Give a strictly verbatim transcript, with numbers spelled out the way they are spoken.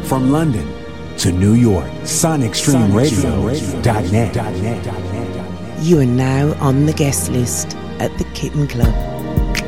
From London to New York, sonic stream radio dot net. You are now on the guest list at the Kitten Club.